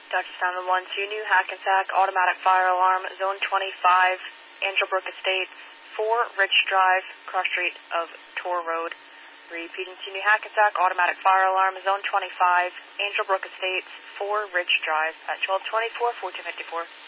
Dr. Simon 1-2, New Hackensack, automatic fire alarm, zone 25, Angelbrook Estates, 4 Rich Drive, cross street of Tor Road. Repeating to New Hackensack, automatic fire alarm, zone 25, Angelbrook Estates, 4 Rich Drive, at 1224, 1454.